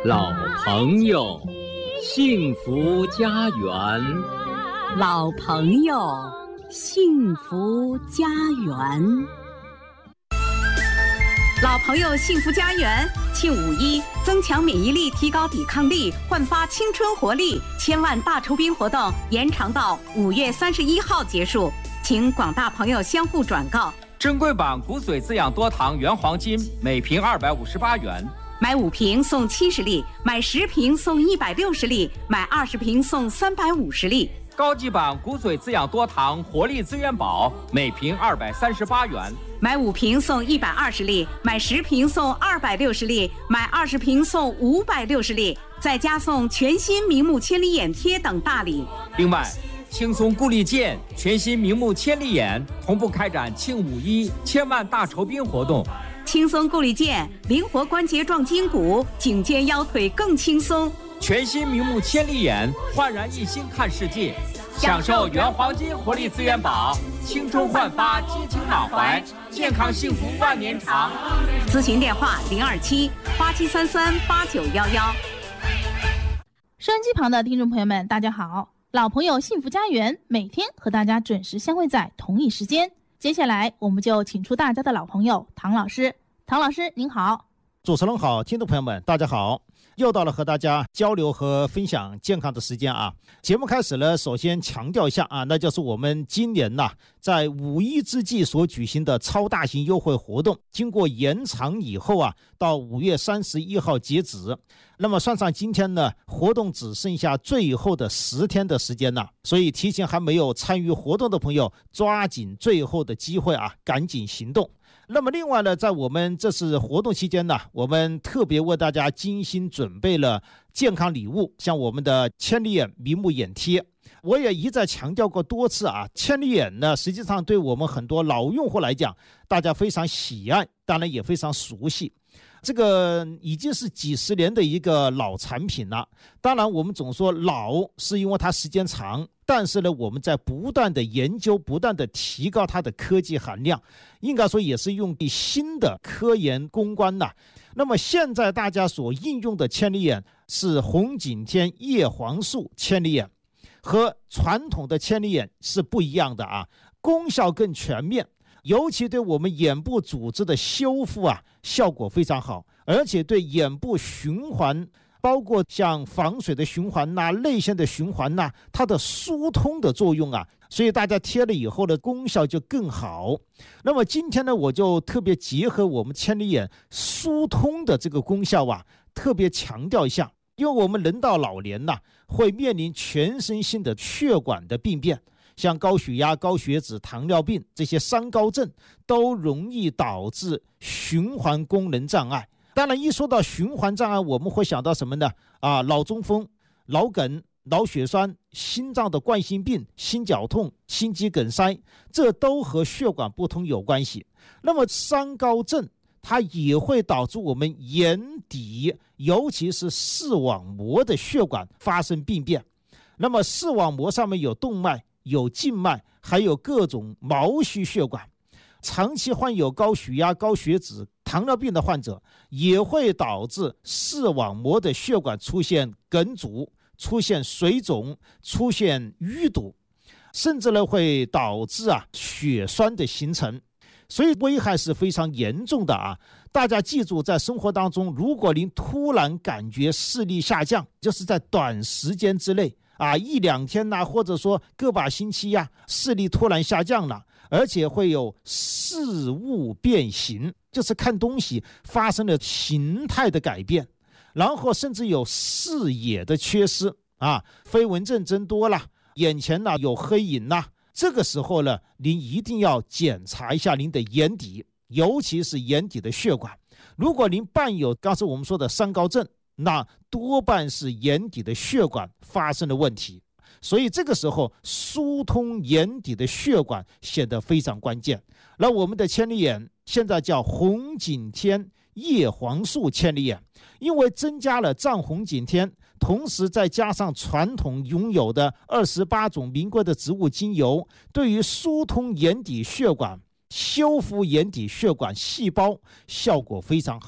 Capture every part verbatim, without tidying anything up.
老朋友，幸福家园。 老朋友，幸福家园。老朋友幸福家园庆五一，增强免疫力，提高抵抗力，焕发青春活力。千万大酬宾活动延长到五月三十一号结束，请广大朋友相互转告。 珍贵版骨髓滋养多糖原黄金每瓶二百五十八元， 买五瓶送七十粒，买十瓶送一百六十粒，买二十瓶送三百五十粒。 高级版骨髓滋养多糖活力资源宝每瓶二百三十八元， 买五瓶送一百二十粒，买十瓶送二百六十粒，买二十瓶送五百六十粒，再加送全新明目千里眼贴等大礼。 另外，轻松固力健全新明目千里眼同步开展庆五一千万大酬宾活动。 轻松固力健，灵活关节壮筋骨，颈肩腰腿更轻松。 全新明目千里眼，焕然一新看世界，享受原黄金活力资源宝，青春焕发，激情满怀，健康幸福万年长。 咨询电话零二七八七三三八九幺幺。 收音机旁的听众朋友们，大家好！老朋友幸福家园每天和大家准时相会在同一时间。接下来我们就请出大家的老朋友唐老师。唐老师您好。 主持人好，听众朋友们大家好，又到了和大家交流和分享健康的时间啊。节目开始了，首先强调一下啊，那就是我们今年呐、啊、在五一之际所举行的超大型优惠活动，经过延长以后啊，到五月三十一号截止。那么算上今天呢，活动只剩下最后的十天的时间了，所以提前还没有参与活动的朋友，抓紧最后的机会啊，赶紧行动。那么另外呢，在我们这次活动期间呢，我们特别为大家精心准备了健康礼物，像我们的千里眼明目眼贴。我也一再强调过多次啊，千里眼呢，实际上对我们很多老用户来讲，大家非常喜爱，当然也非常熟悉。这个已经是几十年的一个老产品了。当然我们总说老是因为它时间长，但是呢我们在不断的研究，不断的提高它的科技含量，应该说也是用新的科研攻关呐。那么现在大家所应用的千里眼是红景天叶黄素千里眼，和传统的千里眼是不一样的啊，功效更全面，尤其对我们眼部组织的修复啊效果非常好，而且对眼部循环，包括像防水的循环呐、泪腺的循环呐，它的疏通的作用啊，所以大家贴了以后的功效就更好。那么今天呢，我就特别结合我们千里眼疏通的这个功效啊，特别强调一下，因为我们人到老年呐，会面临全身性的血管的病变。像高血压、高血脂、糖尿病这些三高症都容易导致循环功能障碍。当然一说到循环障碍，我们会想到什么呢？啊，脑中风、脑梗、脑血栓、心脏的冠心病、心绞痛、心肌梗塞，这都和血管不通有关系。那么三高症它也会导致我们眼底，尤其是视网膜的血管发生病变。那么视网膜上面有动脉、有静脉，还有各种毛细血管。长期患有高血压、高血脂、糖尿病的患者，也会导致视网膜的血管出现梗阻、出现水肿、出现淤堵，甚至呢会导致啊血栓的形成，所以危害是非常严重的啊！大家记住，在生活当中，如果您突然感觉视力下降，就是在短时间之内啊，一两天呐、啊，或者说个把星期呀、啊，视力突然下降了，而且会有视物变形，就是看东西发生了形态的改变，然后甚至有视野的缺失啊，飞蚊症增多了，眼前呢有黑影啦，这个时候呢，您一定要检查一下您的眼底，尤其是眼底的血管。如果您伴有刚才我们说的三高症，那多半是眼底的血管发生了问题，所以这个时候疏通眼底的血管显得非常关键。那我们的千里眼现在叫红景天叶黄素千里眼，因为增加了藏红景天，同时再加上传统拥有的二十八种名贵的植物精油，对于疏通眼底血管、修复眼底血管细胞效果非常好。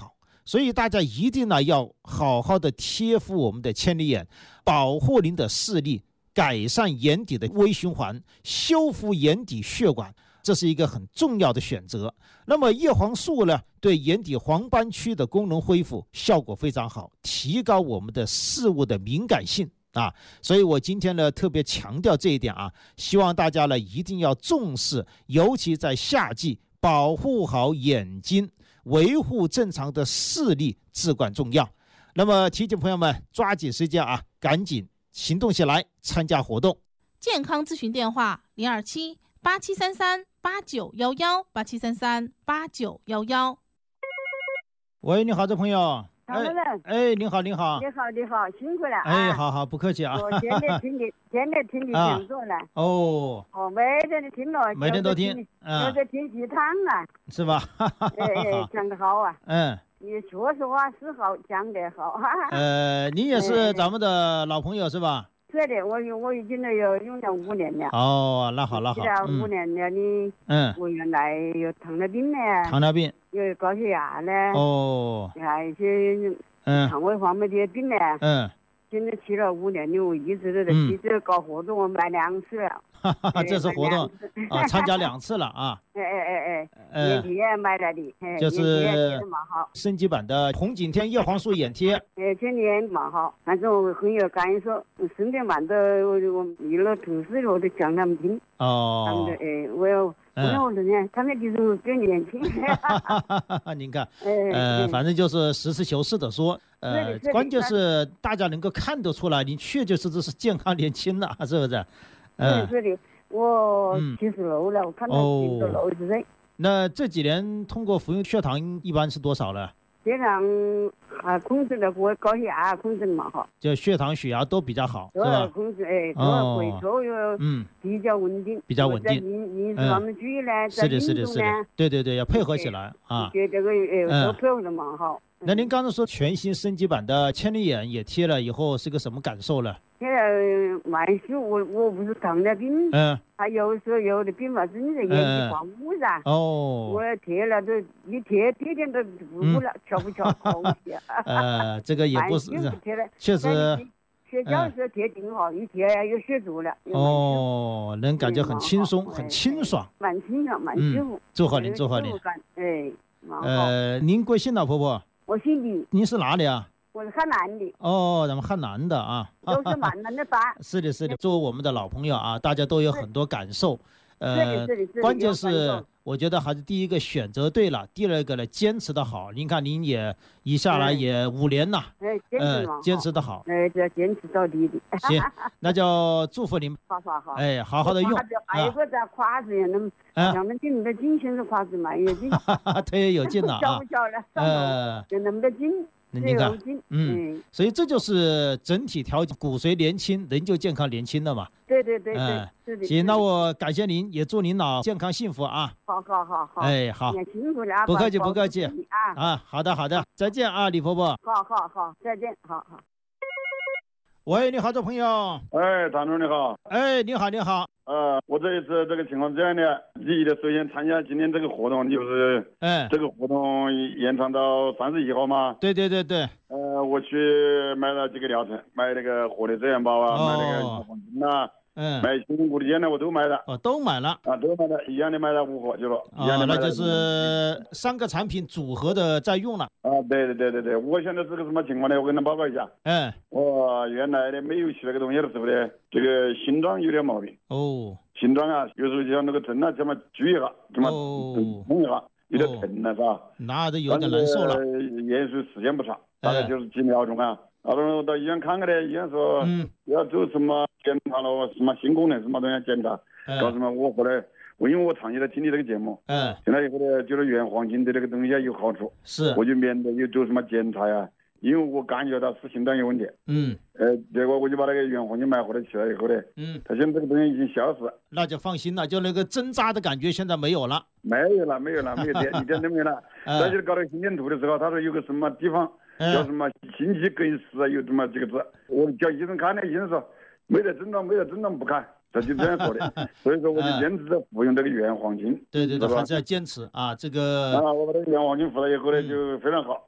所以大家一定呢要好好的贴敷我们的千里眼，保护您的视力，改善眼底的微循环，修复眼底血管，这是一个很重要的选择。那么叶黄素呢，对眼底黄斑区的功能恢复效果非常好，提高我们的事物的敏感性啊。所以我今天呢特别强调这一点啊，希望大家呢一定要重视，尤其在夏季，保护好眼睛，维护正常的视力至关重要。那么提醒朋友们抓紧时间啊，赶紧行动起来，参加活动。 健康咨询电话零二七八七三三八九幺幺八七三三八九幺幺。 喂，你好，这朋友。 唐主任， 哎，你好，你好， 你好，你好，辛苦了。 哎，好好，不客气啊。 我现在听你，现在听你讲座了。 哦。 哦，每天都听了， 每天都听， 嗯，有在听鸡汤啊， 是吧？ 哎哎，讲得好啊。 嗯。 你说实话是好，讲得好。 呃，你也是咱们的老朋友是吧？ 是的，我我已经有用了五年了。 哦，那好，那好。 嗯。五年了，你嗯，我原来有糖尿病呢。 糖尿病。 有高血压呢。 哦。 还有一些嗯肠胃方面的病呢。嗯。现在去了五年了，我一直都在去这搞活动，我买两次了。 哈哈，这次活动啊，参加两次了啊。 哎哎哎哎，眼贴买来的， 就是升级版的红景天叶黄素眼贴。 哎，今年蛮好，反正我很有感受。升级版的我我遇了同事了，我都讲他们听。哦。他们的哎，我要。那我人他们就是更年轻。 您看，呃，反正就是实事求是的说，呃，关键是大家能够看得出来，你确确实实是健康年轻了，是不是？ 嗯，是的，我七十六了，我看到七十六十岁。 那这几年通过服用血糖一般是多少了？ 血糖还控制的，我高血压控制的蛮好， 就血糖、血压都比较好， 是吧？控制哎，都要回抽又嗯比较稳定， 比较稳定。 饮饮食方面注意呢， 是的，是的，是的，对对对，要配合起来啊。 对这个哎，都配合的蛮好。 那您刚才说全新升级版的千里眼也贴了以后是个什么感受呢？ 现在慢性我我不是糖尿病，嗯，他有时候有的并发症的眼睛发雾噻，哦，我贴了都一贴贴点都雾了，瞧不瞧？好些。 呃，这个也不是，确实。 睡觉的时候贴挺好，一贴又睡着了。 哦，能感觉很轻松，很清爽， 蛮清爽，蛮舒服。 祝贺您，祝贺您。 哎， 呃，您贵姓呢，婆婆？ 我姓李。 您是哪里啊？ 我是汉南的。 哦，咱们汉南的啊， 都是闽南的吧？ 是的，是的。作为我们的老朋友啊，大家都有很多感受。呃，关键是我觉得还是第一个选择对了，第二个呢坚持的好。您看您也一下来也五年了， 呃， 坚持的好。 哎，这坚持到底的。 行，那就祝福您。 好好好。 哎，好好的用。 还有个在胯子也能，咱们进的劲现在胯子蛮有劲。 腿也有劲了啊。 小不小了？呃，就那么的劲。 您看，嗯，所以这就是整体调节，骨髓年轻，人就健康年轻了嘛。 对对对对，是的。 行，那我感谢您，也祝您老健康幸福啊。 好好好好。 哎，好。 辛苦了啊！ 不客气不客气啊啊，好的好的，再见啊，李婆婆。 好好好，再见，好好。 喂，你好，这朋友。 哎，谭总你好。 哎，你好你好。 呃，我这一次这个情况这样的，第一的首先参加今天这个活动，就是，哎，这个活动延长到三十一号嘛。 对对对对。 呃，我去买了几个疗程，买那个活力滋养宝啊，哦、买那个黄金呐。嗯，买新骨的烟呢，我都买了。 哦，都买了。 啊，都买了，一样的买了五盒就了。 哦，那就是三个产品组合的在用了。 啊，对对对对对，我现在是个什么情况呢？我跟他报告一下。嗯，我原来的没有吃那个东西的时候呢，这个心脏有点毛病。哦。心脏啊，有时候就像那个针啊，这么锯一下，这么痛一下，有点疼了，是吧？ 那都有点难受了。 验收时间不长，大概就是几秒钟啊。然后到医院看看呢，医院说要做什么检查了，什么心功能什么东西检查，搞什么。我后来我因为我长期在听你这个节目，嗯，听了以后呢，觉得原黄金的这个东西有好处，是，我就免得有做什么检查呀，因为我感觉到是心脏有问题，嗯，呃，结果我就把那个原黄金买回来吃了以后呢，嗯，他现在这个东西已经消失了， 那就放心了，就那个针扎的感觉现在没有了， 没有了，没有了，没有点一点都没有了。再就是搞那个心电图的时候，他说有个什么地方。叫什么心肌梗死啊？有这么几个字，我叫医生看呢，医生说没得症状，没得症状不看，他就这样说的。所以说我就坚持在服用这个原黄金。 对对对，还是要坚持啊，这个。 啊，我把这个原黄金服了以后呢，就非常好。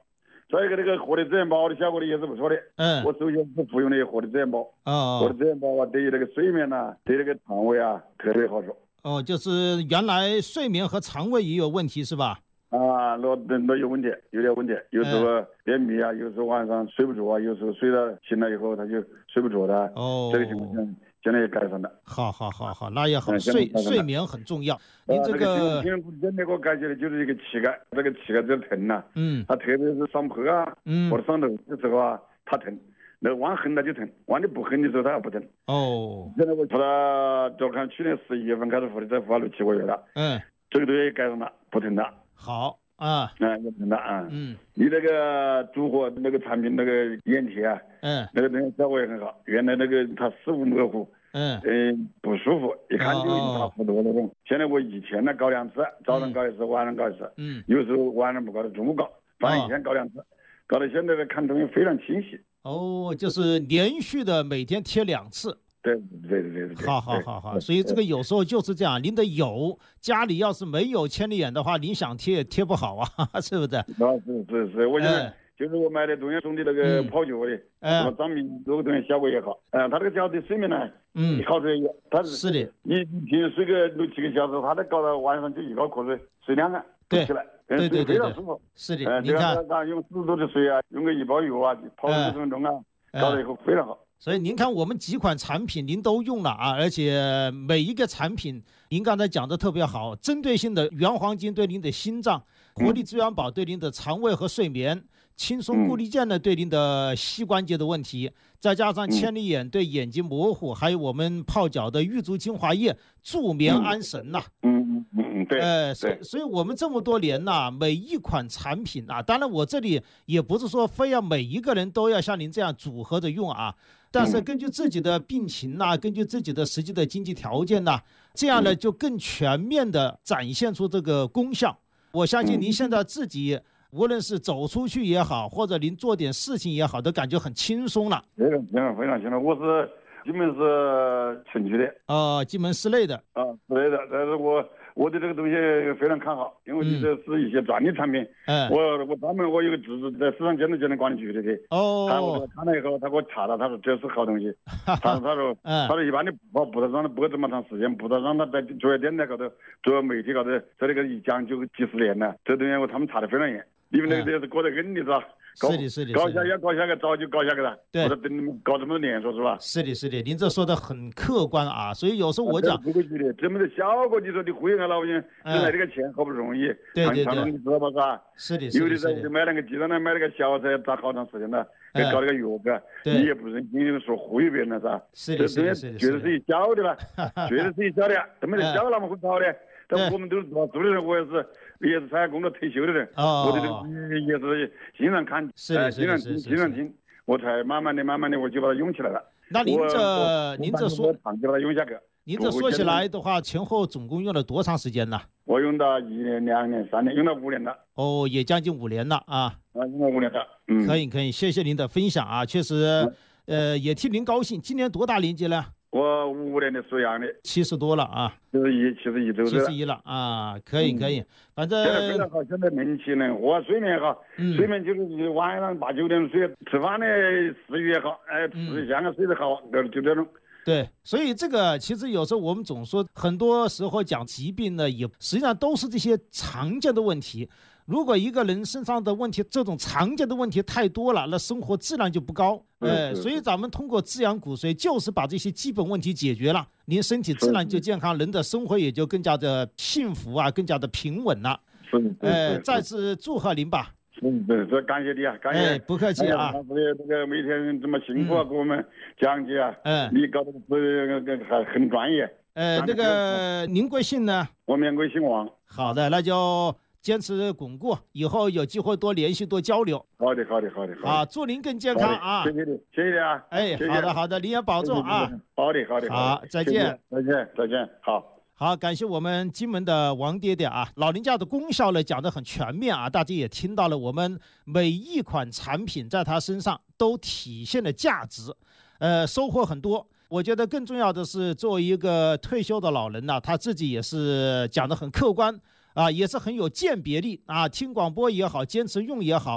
再一个那个活力自然宝的效果也是不错的。嗯，我首先是服用的活力自然宝。哦，活力自然宝啊，对于那个睡眠呐、啊，对那个肠胃啊特别好处。 哦，就是原来睡眠和肠胃也有问题是吧？ 啊，那那有问题，有点问题，有时候便秘啊，有时候晚上睡不着啊，有时候睡了醒了以后他就睡不着的。哦，这个情况下现在也改善了。 好好好好，那也好，睡睡眠很重要。您这个现在我感觉的就是一个膝盖，这个膝盖这疼呐，嗯，它特别是上坡啊，嗯，或者上楼的时候啊，它疼。那弯横了就疼，弯的不横的时候它也不疼。哦，现在我服了，就看去年十一月份开始服的，再服了六七个月了。嗯，这个东西改善了，不疼了。 好啊， 嗯，不疼了啊。嗯，你那个组合那个产品那个眼贴啊，嗯，那个东西效果也很好。原来那个它死无模糊，嗯嗯不舒服，一看就引发不多那种。现在我以前呢搞两次，早上搞一次，晚上搞一次。嗯，有时候晚上不搞的，中午搞，反正一天搞两次，搞到现在的看东西非常清晰。 哦，就是连续的每天贴两次。 对对对对对。 好好好好，所以这个有时候就是这样，您得有，家里要是没有千里眼的话，您想贴也贴不好啊，是不是？ 啊，是是是，我觉得就是我买的东西送的那个泡脚的，什么张明这个东西效果也好。嗯，他这个脚的睡眠呢，嗯，好处也有，他是是的， 你你平时睡个六七个小时，他都搞到晚上就一觉瞌睡，睡两个起来。 对对对对，是的，你看， 用十度的水啊，用个一包油啊，泡十分钟啊，搞了以后非常好。 所以您看，我们几款产品您都用了啊，而且每一个产品您刚才讲的特别好，针对性的原黄金对您的心脏，活力资源宝对您的肠胃和睡眠，轻松固力健呢对您的膝关节的问题，再加上千里眼对眼睛模糊，还有我们泡脚的玉竹精华液助眠安神呐。 嗯嗯嗯嗯，对。 呃，所以所以我们这么多年呐，每一款产品啊，当然我这里也不是说非要每一个人都要像您这样组合着用啊。但是根据自己的病情呐、啊，根据自己的实际的经济条件呐、啊，这样呢就更全面的展现出这个功效。我相信您现在自己无论是走出去也好，或者您做点事情也好，都感觉很轻松了。 非常非常非常轻松。我是金门是城区的。 啊、呃，金门市内的。 啊，市内的，但是我。我对这个东西非常看好，因为这是一些专利产品。嗯，我我专门我有个侄子在市场监督监督管理局里的。哦。他我看了以后，他给我查了，他说这是好东西。他他说，嗯，他说一般的不不得让他播这么长时间，不得让他在主要电台高头、主要媒体高头，在那个一讲就几十年了。这东西我他们查得非常严，因为那个这是过得硬的是吧？ 是的，是的， 搞下要搞下个早就搞下个了， 对， 或者等你们搞这么多年，说是吧？ 是的，是的，您这说的很客观啊，所以有时候我讲， 不会的，这么的效果，你说你忽悠下老百姓，挣来这个钱好不容易， 对对对， 你知道吧？是吧？ 是的， 有的在屋里买两个鸡蛋呢，买那个小菜，咋好长时间了，还搞那个药个，你也不是你说忽悠别人了，是吧？ 是的，是的，是的， 绝对是一小的了，绝对是一小的，这么的小那么会跑的。但我们都是做做的人，我也是也是参加工作退休的人，哦、我的这也是经常看， 是的， 经常听，经常听，我才慢慢的、慢慢的我就把它用起来了。 那您这您这说， 长期把它用下去。 您这说起来的话，前后总共用了多长时间呢？ 我用到一年、两年、三年，用到五年了。 哦，也将近五年了啊。 啊，用到五年了。嗯， 可以可以，谢谢您的分享啊，确实，呃，也替您高兴。今年多大年纪了？ 我五五年的属羊的， 七十多了啊， 七十一，七十一周七十一了啊，可以可以，反正现在非常好，现在年轻人，我睡眠好，嗯、睡眠就是晚上八九点睡，吃饭呢食欲也好，哎，吃香啊睡得好，就就这种。 对，所以这个其实有时候我们总说，很多时候讲疾病呢，也实际上都是这些常见的问题。如果一个人身上的问题，这种常见的问题太多了，那生活质量就不高。呃，所以咱们通过滋养骨髓，就是把这些基本问题解决了，您身体自然就健康，人的生活也就更加的幸福啊，更加的平稳了。呃，再次祝贺您吧。 嗯，对，这感谢你啊，感谢， 哎、不客气啊。 这个这个每天这么辛苦啊，给我们讲解啊，嗯，你搞的是还很专业。 呃，那个您贵姓呢？ 我免贵姓王。 好的，那就坚持巩固，以后有机会多联系多交流。 好的，好的，好的，好的。 啊，祝您更健康啊！ 谢谢你，谢谢你啊！ 哎，好的，好的，您也保重啊！ 好的，好的， 好，再见， 再见，再见，好。 好，感谢我们金门的王爹爹啊，老人家的功效呢讲得很全面啊，大家也听到了，我们每一款产品在他身上都体现了价值，呃，收获很多。我觉得更重要的是，作为一个退休的老人呢、啊，他自己也是讲得很客观啊，也是很有鉴别力啊，听广播也好，坚持用也好，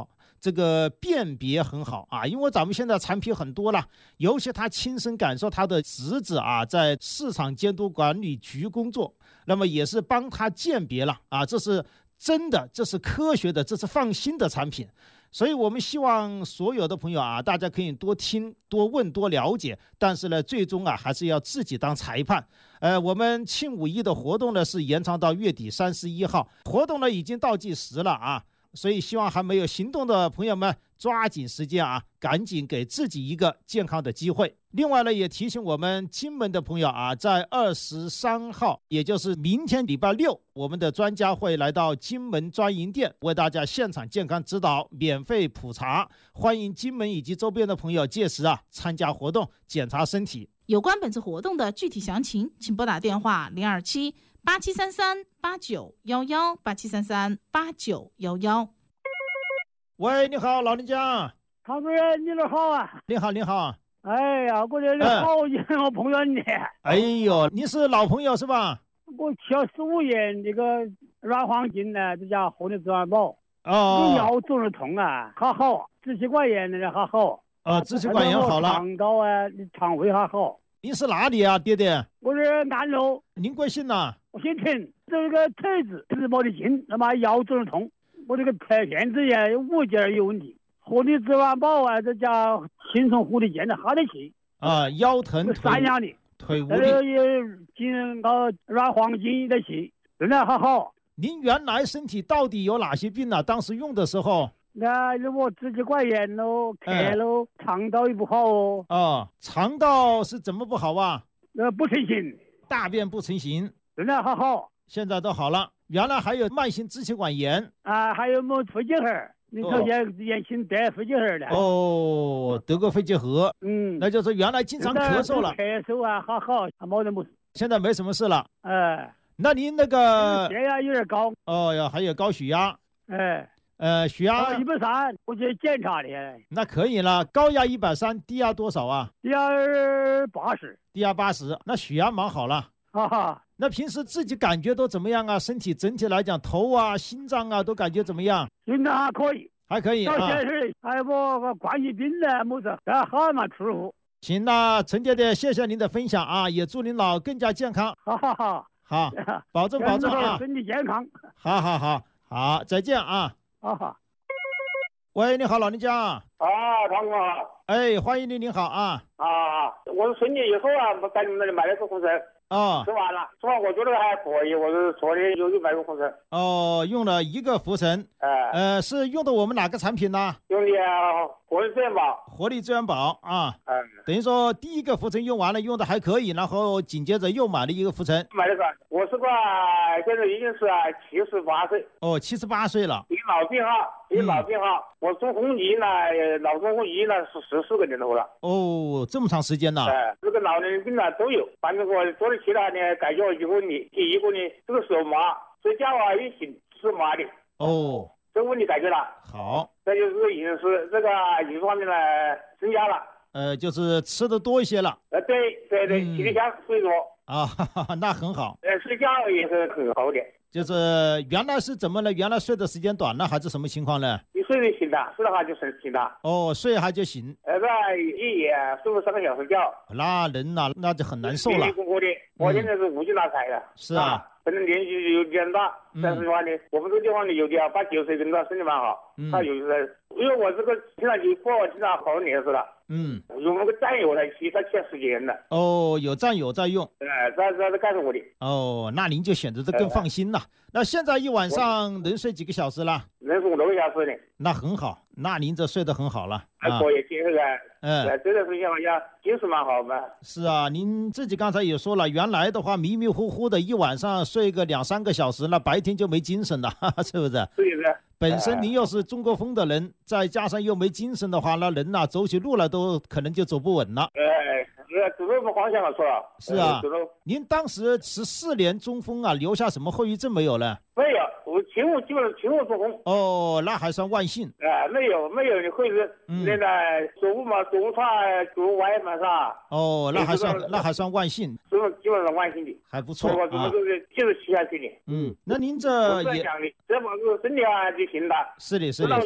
这个辨别很好啊，因为咱们现在产品很多了，尤其他亲身感受他的侄子啊，在市场监督管理局工作，那么也是帮他鉴别了啊，这是真的，这是科学的，这是放心的产品。所以我们希望所有的朋友啊，大家可以多听、多问、多了解，但是呢，最终啊，还是要自己当裁判。呃，我们庆五一的活动呢是延长到月底三十一号，活动呢已经倒计时了啊，所以希望还没有行动的朋友们抓紧时间啊，赶紧给自己一个健康的机会。另外呢，也提醒我们金门的朋友啊，在二十三号，也就是明天礼拜六，我们的专家会来到金门专营店，为大家现场健康指导，免费普查，欢迎金门以及周边的朋友届时啊参加活动，检查身体。 有关本次活动的具体详情，请拨打电话零二七八七三三八九幺幺八七三三八九幺幺。 喂，你好，老人家。 唐主任，你们好啊！ 你好，你好。 哎呀，我这是好远，我碰到你。 哎呦，你是老朋友是吧？ 我吃了十五年那个软黄金呢，这叫活力自然宝。 哦。 你腰总是痛啊，还好；支气管炎呢还好。 啊，支气管炎好了。 肠道啊，肠胃还好。 你是哪里啊，爹爹？ 我是南路。 您贵姓呐？ 我姓陈，这个腿子腿子没得劲，他妈腰总是痛。我这个拍片子呀，有五件有问题。活力自然宝啊，这叫轻松护理健的哈得起啊，腰疼腿三样的腿无力， 这也进到软黄金的气，真的还好。 您原来身体到底有哪些病啊？当时用的时候， 那我支气管炎喽，咳喽，嗯、肠道也不好哦。 哦，肠道是怎么不好啊？ 呃，不成形， 大便不成形， 真的还好。 现在都好了，原来还有慢性支气管炎啊，还有么肺结核。你头先年轻得肺结核的哦，得过肺结核， 嗯， 那就是原来经常咳嗽了， 咳嗽啊，还好，还没人不事， 现在没什么事了， 哎， 那您那个血压有点高， 哦呀，还有高血压， 哎， 呃，血压一百三，我去检查的， 那可以了，高压一百三，低压多少啊？ 低压八十， 低压八十，那血压蛮好了， 哈哈。 那平时自己感觉都怎么样啊？身体整体来讲，头啊、心脏啊，都感觉怎么样？ 心脏还可以， 还可以啊。 到现在还有个冠心病呢，没得，但好嘛出乎。 行，那陈爹爹，谢谢您的分享啊，也祝您老更加健康。 好好好， 好，保重保重啊， 身体健康。 好好好好，再见啊。 好好。 喂，你好，老人家。 啊，唐哥好。 哎，欢迎您，您好啊。 啊，我是春节以后啊，我在你们那里买了个红绳。 哦， 吃完了，吃完我觉得还可以，我是昨天又又买个浮绳。 哦，用了一个浮绳， 哎， 呃，是用的我们哪个产品呢？ 用的活力资源宝。 活力资源宝啊， 嗯， 等于说第一个浮绳用完了，用的还可以，然后紧接着又买了一个浮绳。 买了个，我是个现在已经是七十八岁。 哦，七十八岁了。 你老病号，你老病号，嗯、我中风医呢，脑中风医呢是十四个年头了。 哦，这么长时间了。 哎，这个老年病呢都有，反正我做了其他呢，感觉一个问题，第一个呢，这个手麻，睡觉啊也醒是麻的。 哦， 这个问题解决了。 好， 再就是饮食，这个饮食方面呢增加了。 呃，就是吃的多一些了。 呃，对对对，起得香，睡多。 啊，哈哈，那很好。 呃，睡觉也是很好的。 就是原来是怎么了？原来睡的时间短了，还是什么情况呢？ 你睡得醒的，睡的话就醒的。 哦，睡还就醒。 呃，这一夜睡不三个小时觉。 那人呐、啊，那就很难受了。 辛苦苦的，我现在是无精打采的。 是啊。啊可能年纪有点大，但是的话呢，我们这个地方呢，有的啊八九岁人他身体蛮好，他有的，因为我这个经常就过经常好多年是了。 嗯， 有那个战友来骑，他欠十几年的。 哦，有战友在用。 哎，这这是干什么的？ 哦，那您就选择的更放心了。那现在一晚上能睡几个小时了？ 能睡五六个小时呢。 那很好，那您这睡得很好了。 还可以，精神啊， 嗯， 这段时间好像精神蛮好嘛。 是啊，您自己刚才也说了，原来的话迷迷糊糊的，一晚上睡个两三个小时，那白天就没精神了，哈哈，是不是？ 是的。 本身您又是中国风的人，再加上又没精神的话，那人呐、啊、走起路来都可能就走不稳了。 哎，走路不方向了，是吧？ 是啊。您当时十四年中风啊，留下什么后遗症没有呢？ 没有，我轻微基本上轻微中风。 哦，那还算万幸。 哎，没有没有，你后遗症。嗯。现在走路嘛，走差走歪嘛，是吧？ 哦，那还算那还算万幸。 是基本上万幸的。还不错啊。 我怎么就是就是骑下去的。 嗯，那您这也。 这把这身体啊就行了。 是的，是的。 不能一直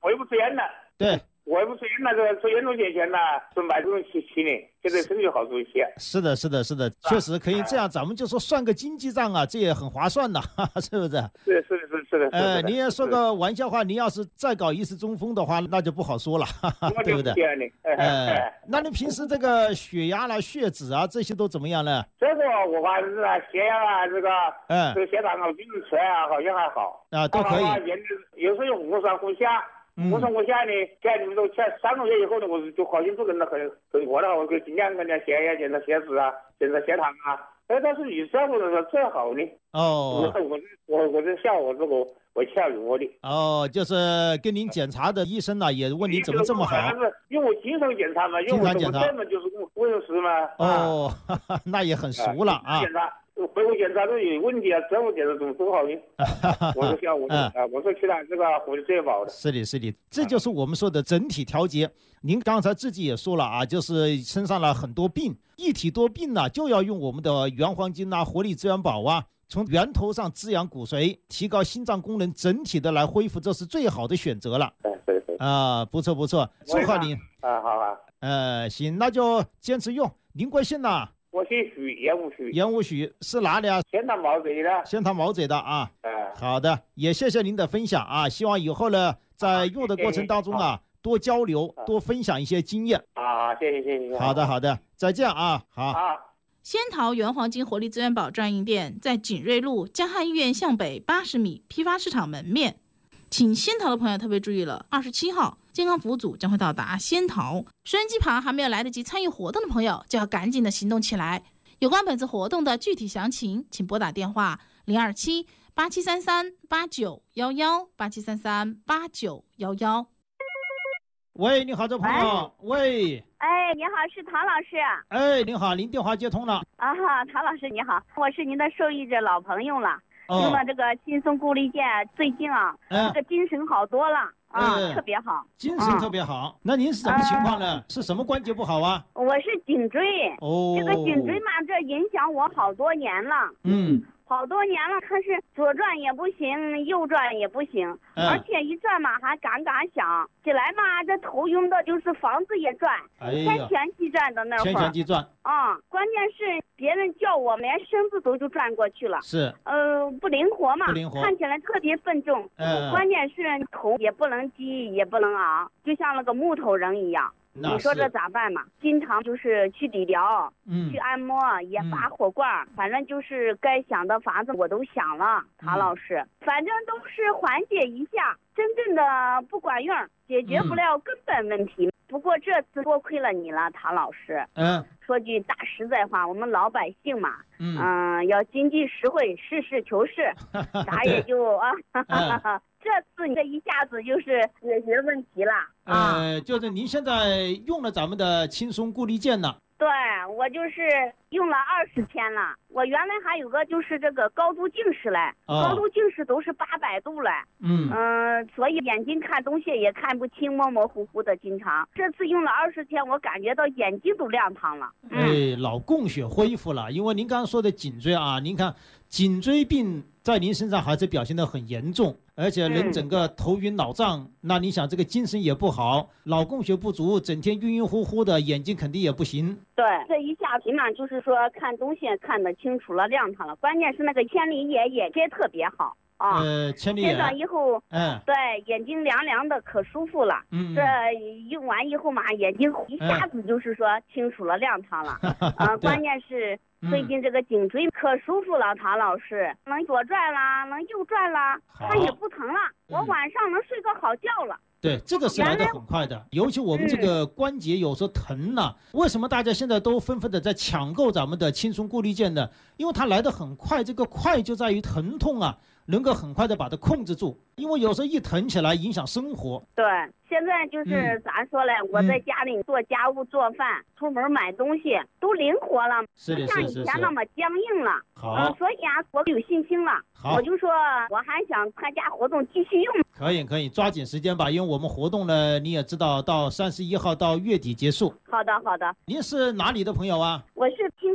我又不抽烟了。 对。 我也不抽烟了，这个抽烟种节前呢，是买这种七七年，现在身体好处一些。 是的，是的，是的，确实可以这样。咱们就说算个经济账啊，这也很划算的，是不是？ 是是的，是是的。 呃，你也说个玩笑话，你要是再搞一次中风的话，那就不好说了，对不对？呃，那你平时这个血压啦、血脂啊这些都怎么样呢？ 这个我反正是啊，血压啊，这个，嗯，这个血糖啊，平时吃啊，好像还好啊，都可以。 有时候用无上无下。我说我现在呢，现在你们都现在三个月以后呢，我就好像这个人很很活了，我就尽量跟人家血压检查、血脂啊、检查血糖啊。哎，但是有时候我说最好呢。哦。我我我我这下午这个我下午我的。 哦，就是跟您检查的医生呢、啊，也问你怎么这么好。 但是因为我经常检查嘛，因为我我专门就是工程师嘛。 哦，啊、那也很熟了啊。 检查。回过检查都有问题啊，这我检查怎么都好呢？我说像我说啊，我说其他这个活的最保的。 是的，是的，这就是我们说的整体调节。您刚才自己也说了啊，就是身上了很多病，一体多病呢、啊，就要用我们的原黄金啊、活力资源宝啊，从源头上滋养骨髓，提高心脏功能，整体的来恢复，这是最好的选择了。 对对对。 啊，不错不错，祝贺您。 啊，好啊。 呃，行，那就坚持用。您贵姓呢？ 我姓许，烟雾许。 烟雾许是哪里啊？ 仙塘毛贼的。 仙塘毛贼的啊。 嗯。 好的，也谢谢您的分享啊！希望以后呢，在用的过程当中啊，多交流，多分享一些经验。 啊，谢谢谢谢。 好的好的，再见啊！好。 好。 仙桃原黄金活力资源宝专营店在锦瑞路江汉医院向北八十米批发市场门面。请仙桃的朋友特别注意了，二十七号健康服务组将会到达仙桃。收音机旁还没有来得及参与活动的朋友，就要赶紧的行动起来。有关本次活动的具体详情，请拨打电话零二七八七三三八九幺幺八七三三八九幺幺。 喂，你好，这朋友。喂。 哎，你好，是唐老师。 哎，您好，您电话接通了。 啊哈，唐老师你好，我是您的受益者老朋友了。哦、用了这个轻松固力健，最近啊，嗯、这个精神好多了啊、嗯，特别好， 精神特别好。嗯、那您是什么情况呢？嗯、是什么关节不好啊？ 我是颈椎。哦。这个颈椎嘛，这影响我好多年了。嗯。好多年了，可是左转也不行，右转也不行，嗯、而且一转嘛还嘎嘎响，起来嘛这头晕的，就是房子也转，天旋地转的那会儿。 天旋地转。 啊、嗯，关键是别人叫我，连身子都就转过去了。 是。 呃，不灵活嘛。 不灵活。 看起来特别笨重。嗯。关键是头也不能低，也不能昂，就像那个木头人一样。你说这咋办嘛？经常就是去理疗，嗯，去按摩，也拔火罐，嗯、反正就是该想的法子我都想了，唐老师，嗯、反正都是缓解一下，真正的不管用，解决不了根本问题。嗯、不过这次多亏了你了，唐老师。嗯，说句大实在话，我们老百姓嘛，嗯，呃、要经济实惠，实事求是，啥也就啊。哈哈哈。这次你这一下子就是解决问题了啊！ 呃，就是您现在用了咱们的轻松固力健呢？ 对，我就是用了二十天了。我原来还有个就是这个高度近视嘞，哦、高度近视都是八百度嘞。嗯嗯、呃，所以眼睛看东西也看不清，模模糊糊的，经常。这次用了二十天，我感觉到眼睛都亮堂了。 嗯、哎，脑供血恢复了，因为您刚刚说的颈椎啊，您看颈椎病在您身上还是表现得很严重。而且人整个头晕脑胀，嗯、那你想这个精神也不好，脑供血不足，整天晕晕乎乎的，眼睛肯定也不行。 对，这一下起码就是说看东西看得清楚了，亮堂了。关键是那个千里眼也也特别好啊。 呃，千里眼。 贴上以后，嗯，对，眼睛凉凉的，可舒服了。嗯。这用完以后嘛，眼睛一下子就是说清楚了，亮堂了。啊、呃，关键是。最近这个颈椎可舒服了，唐老师，能左转啦，能右转啦，它也不疼了，我晚上能睡个好觉了。 对，这个是来得很快的，尤其我们这个关节有时候疼呢、嗯，为什么大家现在都纷纷的在抢购咱们的轻松固力健呢？因为它来得很快，这个快就在于疼痛啊，能够很快的把它控制住，因为有时候一疼起来影响生活。 对，现在就是咋说嘞、嗯，我在家里做家务做饭，嗯、出门买东西都灵活了， 是的， 不像以前那么僵硬了。 好， 嗯，所以啊，我有信心了。好，我就说我还想参加活动继续用。 可以可以，抓紧时间吧，因为我们活动呢，你也知道，到三十一号到月底结束。 好的好的。 您是哪里的朋友啊？ 我是金山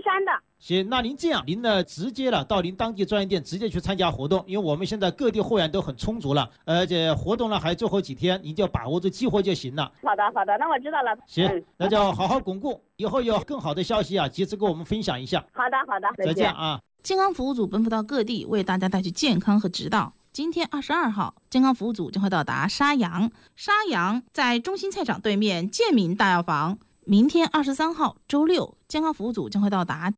山的。 行，那您这样，您呢直接了到您当地专营店直接去参加活动，因为我们现在各地货源都很充足了，而且活动呢还最后几天，您就把握住机会就行了。 好的，好的，那我知道了。 行，嗯、那就好好巩固，以后有更好的消息啊，及时跟我们分享一下。 好的，好的， 再见啊！ 健康服务组奔赴到各地，为大家带去健康和指导。今天二十二号，健康服务组将会到达沙阳，沙阳在中心菜场对面建民大药房。明天二十三号周六，健康服务组将会到达